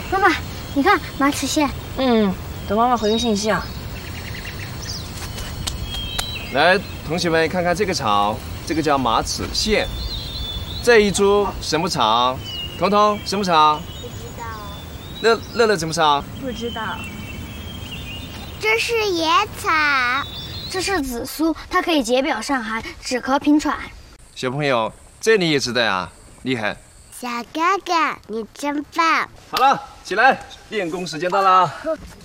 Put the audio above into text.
妈妈，你看马齿苋。 等妈妈回个信息啊。 来，同学们看看这个草，这个叫马齿苋。这一株什么草？彤彤什么草？ 不知道。 乐乐怎么草？ 不知道。 这是野草，这是紫苏，它可以解表上寒、止咳平喘。 小朋友，这你也知道呀，厉害！ 小哥哥，你真棒！ 好了，起来，练功时间到了。